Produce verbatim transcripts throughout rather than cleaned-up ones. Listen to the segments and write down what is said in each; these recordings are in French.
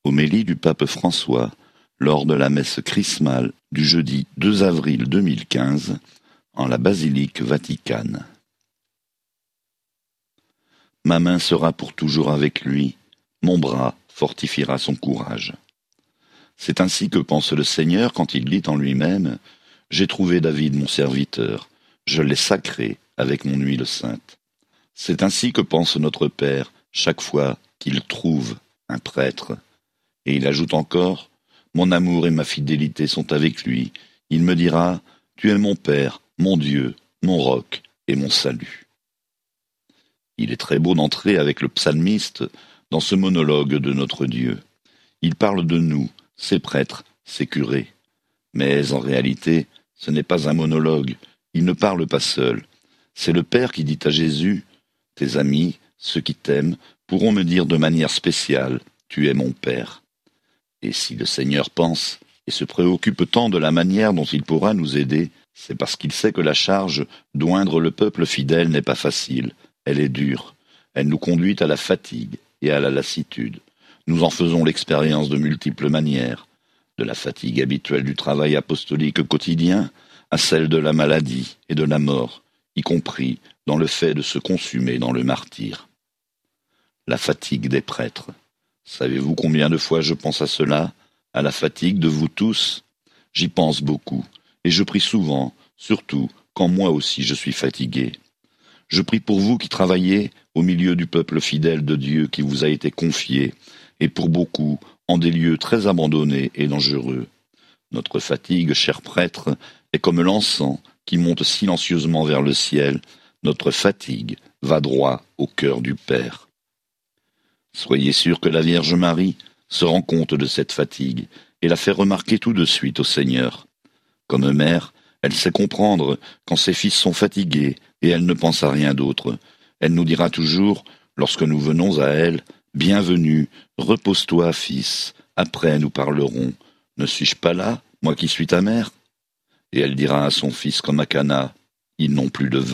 Homélie du pape François lors de la messe chrismale du jeudi deux avril deux mille quinze en la basilique Vaticane. Ma main sera pour toujours avec lui, mon bras fortifiera son courage. C'est ainsi que pense le Seigneur quand il dit en lui-même « J'ai trouvé David mon serviteur, je l'ai sacré avec mon huile sainte ». C'est ainsi que pense notre Père chaque fois qu'il trouve un prêtre. Et il ajoute encore « Mon amour et ma fidélité sont avec lui. Il me dira « Tu es mon Père, mon Dieu, mon roc et mon salut ». Il est très beau d'entrer avec le psalmiste dans ce monologue de notre Dieu. Il parle de nous, ses prêtres, ses curés. Mais en réalité, ce n'est pas un monologue. Il ne parle pas seul. C'est le Père qui dit à Jésus « Tes amis, ceux qui t'aiment, pourront me dire de manière spéciale « Tu es mon Père ». Et si le Seigneur pense et se préoccupe tant de la manière dont il pourra nous aider, c'est parce qu'il sait que la charge d'oindre le peuple fidèle n'est pas facile, elle est dure, elle nous conduit à la fatigue et à la lassitude. Nous en faisons l'expérience de multiples manières, de la fatigue habituelle du travail apostolique quotidien à celle de la maladie et de la mort, y compris dans le fait de se consumer dans le martyre. La fatigue des prêtres. Savez-vous combien de fois je pense à cela, à la fatigue de vous tous ? J'y pense beaucoup, et je prie souvent, surtout quand moi aussi je suis fatigué. Je prie pour vous qui travaillez au milieu du peuple fidèle de Dieu qui vous a été confié, et pour beaucoup en des lieux très abandonnés et dangereux. Notre fatigue, chers prêtres, est comme l'encens qui monte silencieusement vers le ciel. Notre fatigue va droit au cœur du Père. Soyez sûrs que la Vierge Marie se rend compte de cette fatigue et la fait remarquer tout de suite au Seigneur. Comme mère, elle sait comprendre quand ses fils sont fatigués et elle ne pense à rien d'autre. Elle nous dira toujours, lorsque nous venons à elle, « Bienvenue, repose-toi, fils, après nous parlerons. Ne suis-je pas là, moi qui suis ta mère ?» Et elle dira à son fils comme à Cana, « Ils n'ont plus de vin. »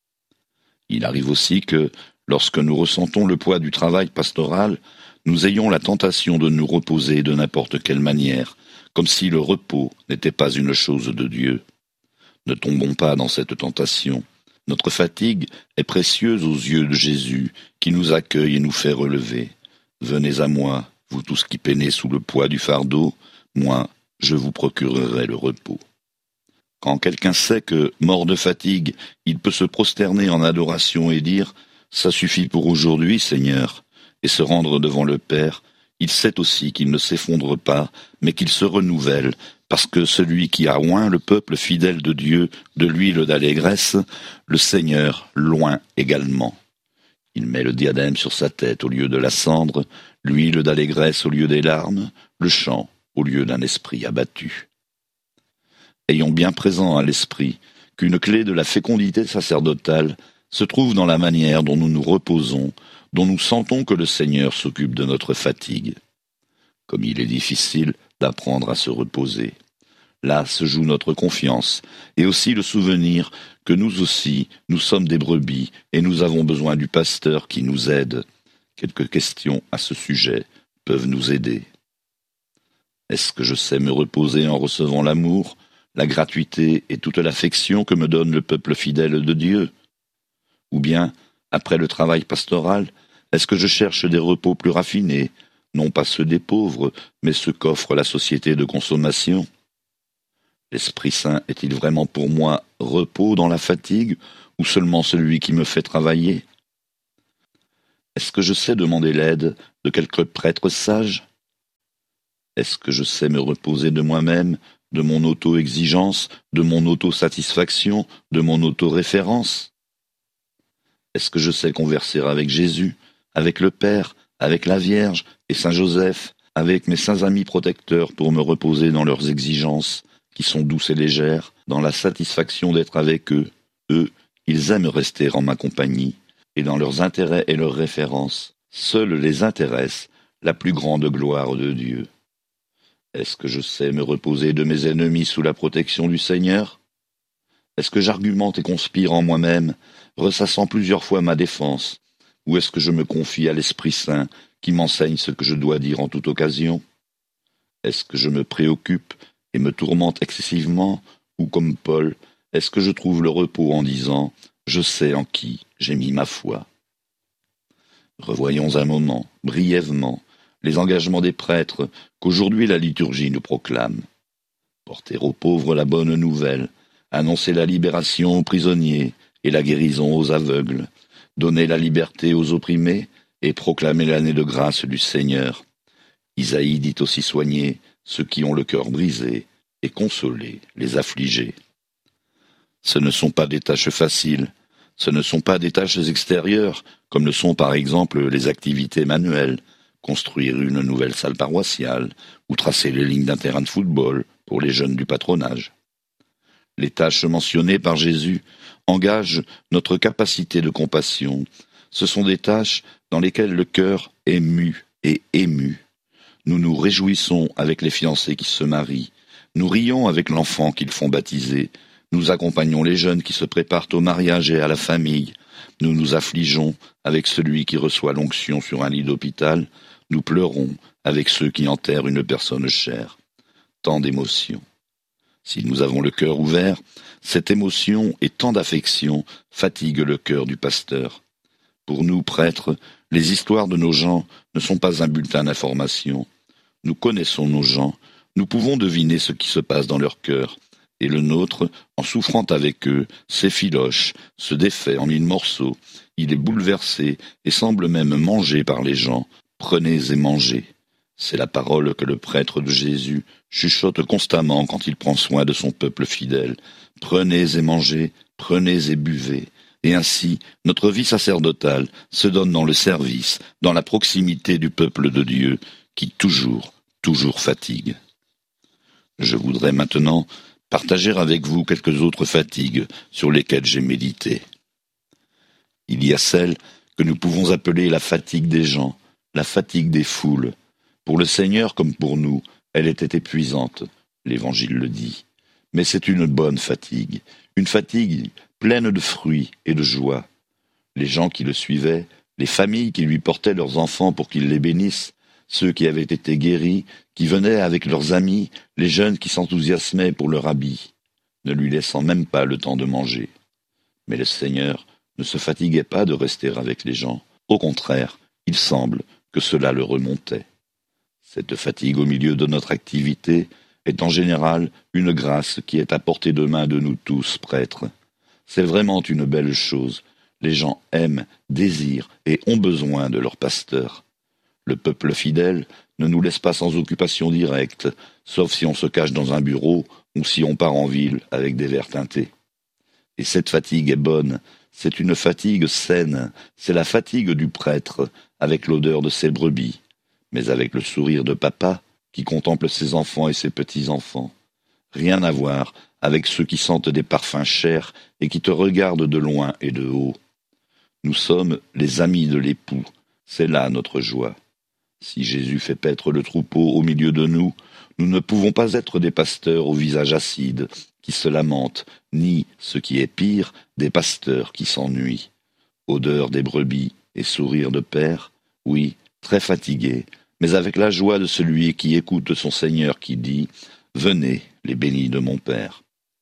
Il arrive aussi que, lorsque nous ressentons le poids du travail pastoral, nous ayons la tentation de nous reposer de n'importe quelle manière, comme si le repos n'était pas une chose de Dieu. Ne tombons pas dans cette tentation. Notre fatigue est précieuse aux yeux de Jésus, qui nous accueille et nous fait relever. Venez à moi, vous tous qui peinez sous le poids du fardeau, moi, je vous procurerai le repos. Quand quelqu'un sait que, mort de fatigue, il peut se prosterner en adoration et dire « Ça suffit pour aujourd'hui, Seigneur », et se rendre devant le Père, il sait aussi qu'il ne s'effondre pas, mais qu'il se renouvelle, parce que celui qui a oint le peuple fidèle de Dieu de l'huile d'allégresse, le Seigneur l'oint également. Il met le diadème sur sa tête au lieu de la cendre, l'huile d'allégresse au lieu des larmes, le chant au lieu d'un esprit abattu. Ayons bien présent à l'esprit qu'une clé de la fécondité sacerdotale se trouve dans la manière dont nous nous reposons, dont nous sentons que le Seigneur s'occupe de notre fatigue. Comme il est difficile d'apprendre à se reposer. Là se joue notre confiance, et aussi le souvenir que nous aussi, nous sommes des brebis, et nous avons besoin du pasteur qui nous aide. Quelques questions à ce sujet peuvent nous aider. Est-ce que je sais me reposer en recevant l'amour, la gratuité et toute l'affection que me donne le peuple fidèle de Dieu ? Ou bien, après le travail pastoral, est-ce que je cherche des repos plus raffinés, non pas ceux des pauvres, mais ceux qu'offre la société de consommation ? L'Esprit Saint est-il vraiment pour moi repos dans la fatigue, ou seulement celui qui me fait travailler ? Est-ce que je sais demander l'aide de quelques prêtres sages ? Est-ce que je sais me reposer de moi-même, de mon auto-exigence, de mon auto-satisfaction, de mon auto-référence ? Est-ce que je sais converser avec Jésus, avec le Père, avec la Vierge et Saint Joseph, avec mes saints amis protecteurs pour me reposer dans leurs exigences, qui sont douces et légères, dans la satisfaction d'être avec eux. Eux, ils aiment rester en ma compagnie, et dans leurs intérêts et leurs références, seuls les intéresse la plus grande gloire de Dieu. Est-ce que je sais me reposer de mes ennemis sous la protection du Seigneur ? Est-ce que j'argumente et conspire en moi-même, ressassant plusieurs fois ma défense ? Ou est-ce que je me confie à l'Esprit Saint, qui m'enseigne ce que je dois dire en toute occasion? Est-ce que je me préoccupe et me tourmente excessivement, ou comme Paul, est-ce que je trouve le repos en disant « Je sais en qui j'ai mis ma foi ». Revoyons un moment, brièvement, les engagements des prêtres qu'aujourd'hui la liturgie nous proclame. Porter aux pauvres la bonne nouvelle, annoncer la libération aux prisonniers et la guérison aux aveugles, donner la liberté aux opprimés et proclamer l'année de grâce du Seigneur. Isaïe dit aussi soigner ceux qui ont le cœur brisé et consoler les affligés. Ce ne sont pas des tâches faciles, ce ne sont pas des tâches extérieures, comme le sont par exemple les activités manuelles, construire une nouvelle salle paroissiale ou tracer les lignes d'un terrain de football pour les jeunes du patronage. Les tâches mentionnées par Jésus engagent notre capacité de compassion. Ce sont des tâches dans lesquelles le cœur est mu et ému. Nous nous réjouissons avec les fiancés qui se marient, nous rions avec l'enfant qu'ils font baptiser, nous accompagnons les jeunes qui se préparent au mariage et à la famille, nous nous affligeons avec celui qui reçoit l'onction sur un lit d'hôpital, nous pleurons avec ceux qui enterrent une personne chère. Tant d'émotions. Si nous avons le cœur ouvert, cette émotion et tant d'affection fatiguent le cœur du pasteur. Pour nous, prêtres, les histoires de nos gens ne sont pas un bulletin d'information. Nous connaissons nos gens, nous pouvons deviner ce qui se passe dans leur cœur, et le nôtre, en souffrant avec eux, s'effiloche, se défait en mille morceaux, il est bouleversé et semble même mangé par les gens. Prenez et mangez. C'est la parole que le prêtre de Jésus chuchote constamment quand il prend soin de son peuple fidèle. Prenez et mangez, prenez et buvez. Et ainsi, notre vie sacerdotale se donne dans le service, dans la proximité du peuple de Dieu, qui toujours, toujours fatigue. Je voudrais maintenant partager avec vous quelques autres fatigues sur lesquelles j'ai médité. Il y a celle que nous pouvons appeler la fatigue des gens, la fatigue des foules. Pour le Seigneur comme pour nous, elle était épuisante, l'Évangile le dit. Mais c'est une bonne fatigue, une fatigue pleine de fruits et de joie. Les gens qui le suivaient, les familles qui lui portaient leurs enfants pour qu'ils les bénissent, ceux qui avaient été guéris, qui venaient avec leurs amis, les jeunes qui s'enthousiasmaient pour leur habit, ne lui laissant même pas le temps de manger. Mais le Seigneur ne se fatiguait pas de rester avec les gens. Au contraire, il semble que cela le remontait. Cette fatigue au milieu de notre activité est en général une grâce qui est à portée de main de nous tous, prêtres. C'est vraiment une belle chose. Les gens aiment, désirent et ont besoin de leur pasteur. Le peuple fidèle ne nous laisse pas sans occupation directe, sauf si on se cache dans un bureau ou si on part en ville avec des verres teintés. Et cette fatigue est bonne, c'est une fatigue saine, c'est la fatigue du prêtre, avec l'odeur de ses brebis, mais avec le sourire de papa qui contemple ses enfants et ses petits-enfants. Rien à voir avec ceux qui sentent des parfums chers et qui te regardent de loin et de haut. Nous sommes les amis de l'époux, c'est là notre joie. Si Jésus fait paître le troupeau au milieu de nous, nous ne pouvons pas être des pasteurs au visage acide, qui se lamentent, ni, ce qui est pire, des pasteurs qui s'ennuient. Odeur des brebis et sourire de père, oui, très fatigué, mais avec la joie de celui qui écoute son Seigneur qui dit « Venez, les bénis de mon Père ».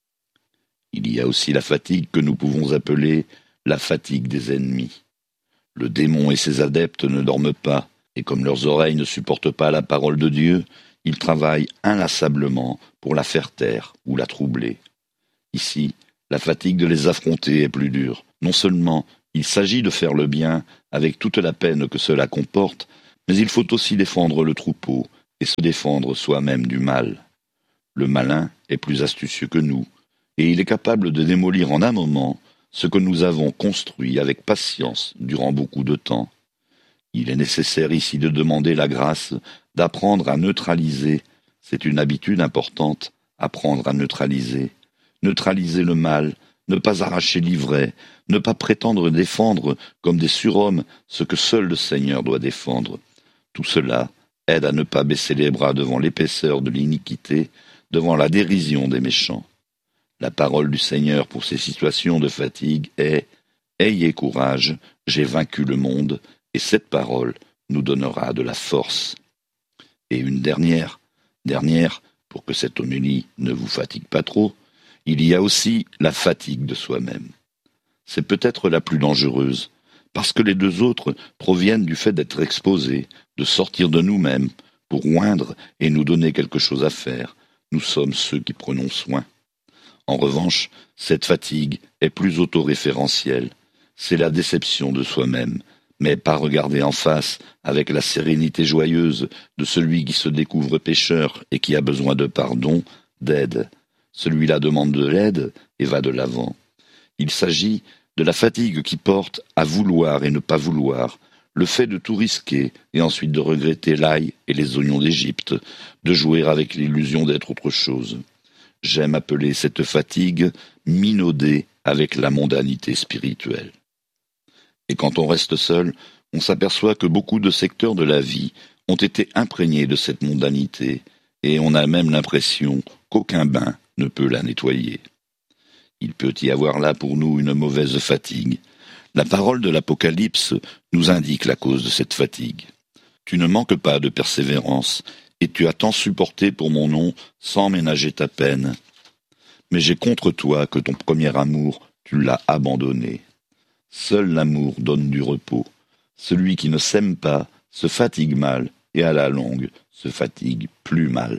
Il y a aussi la fatigue que nous pouvons appeler la fatigue des ennemis. Le démon et ses adeptes ne dorment pas, et comme leurs oreilles ne supportent pas la parole de Dieu, ils travaillent inlassablement pour la faire taire ou la troubler. Ici, la fatigue de les affronter est plus dure. Non seulement il s'agit de faire le bien avec toute la peine que cela comporte, mais il faut aussi défendre le troupeau et se défendre soi-même du mal. Le malin est plus astucieux que nous, et il est capable de démolir en un moment ce que nous avons construit avec patience durant beaucoup de temps. Il est nécessaire ici de demander la grâce d'apprendre à neutraliser. C'est une habitude importante, apprendre à neutraliser. Neutraliser le mal, ne pas arracher l'ivraie, ne pas prétendre défendre comme des surhommes ce que seul le Seigneur doit défendre. Tout cela aide à ne pas baisser les bras devant l'épaisseur de l'iniquité, devant la dérision des méchants. La parole du Seigneur pour ces situations de fatigue est « Ayez courage, j'ai vaincu le monde », et cette parole nous donnera de la force. Et une dernière, dernière, pour que cette homélie ne vous fatigue pas trop, il y a aussi la fatigue de soi-même. C'est peut-être la plus dangereuse, parce que les deux autres proviennent du fait d'être exposés, de sortir de nous-mêmes, pour oindre et nous donner quelque chose à faire. Nous sommes ceux qui prenons soin. En revanche, cette fatigue est plus autoréférentielle. C'est la déception de soi-même, mais pas regardée en face avec la sérénité joyeuse de celui qui se découvre pécheur et qui a besoin de pardon, d'aide. Celui-là demande de l'aide et va de l'avant. Il s'agit de la fatigue qui porte à vouloir et ne pas vouloir, le fait de tout risquer et ensuite de regretter l'ail et les oignons d'Égypte, de jouer avec l'illusion d'être autre chose. J'aime appeler cette fatigue minaudée avec la mondanité spirituelle. Et quand on reste seul, on s'aperçoit que beaucoup de secteurs de la vie ont été imprégnés de cette mondanité, et on a même l'impression qu'aucun bain ne peut la nettoyer. Il peut y avoir là pour nous une mauvaise fatigue. La parole de l'Apocalypse nous indique la cause de cette fatigue. Tu ne manques pas de persévérance, et tu as tant supporté pour mon nom sans ménager ta peine. Mais j'ai contre toi que ton premier amour, tu l'as abandonné. Seul l'amour donne du repos. Celui qui ne s'aime pas se fatigue mal, et à la longue se fatigue plus mal.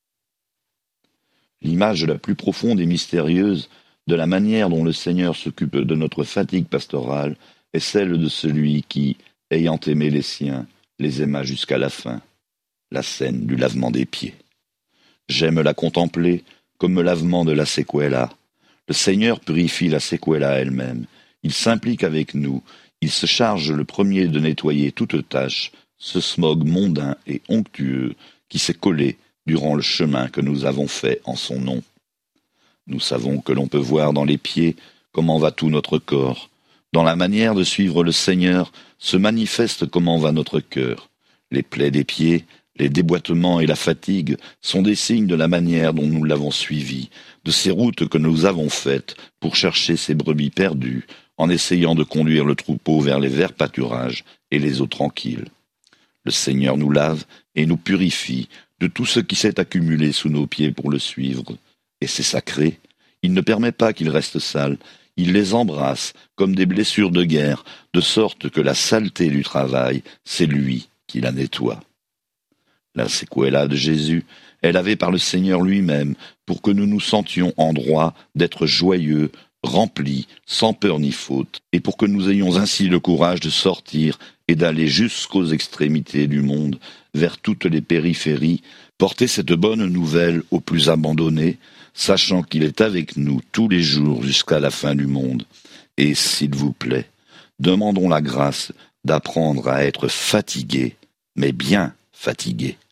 L'image la plus profonde et mystérieuse de la manière dont le Seigneur s'occupe de notre fatigue pastorale est celle de celui qui, ayant aimé les siens, les aima jusqu'à la fin. La scène du lavement des pieds. J'aime la contempler comme le lavement de la séquela. Le Seigneur purifie la séquela elle-même. Il s'implique avec nous. Il se charge le premier de nettoyer toute tâche, ce smog mondain et onctueux qui s'est collé durant le chemin que nous avons fait en son nom. Nous savons que l'on peut voir dans les pieds comment va tout notre corps. Dans la manière de suivre le Seigneur se manifeste comment va notre cœur. Les plaies des pieds, les déboîtements et la fatigue sont des signes de la manière dont nous l'avons suivi, de ces routes que nous avons faites pour chercher ces brebis perdues, en essayant de conduire le troupeau vers les verts pâturages et les eaux tranquilles. Le Seigneur nous lave et nous purifie de tout ce qui s'est accumulé sous nos pieds pour le suivre. Et c'est sacré. Il ne permet pas qu'ils restent sales. Il les embrasse comme des blessures de guerre, de sorte que la saleté du travail, c'est lui qui la nettoie. La séquela de Jésus est lavée par le Seigneur lui-même pour que nous nous sentions en droit d'être joyeux, remplis, sans peur ni faute, et pour que nous ayons ainsi le courage de sortir et d'aller jusqu'aux extrémités du monde, vers toutes les périphéries, porter cette bonne nouvelle aux plus abandonnés, sachant qu'il est avec nous tous les jours jusqu'à la fin du monde. Et s'il vous plaît, demandons la grâce d'apprendre à être fatigués, mais bien fatigués.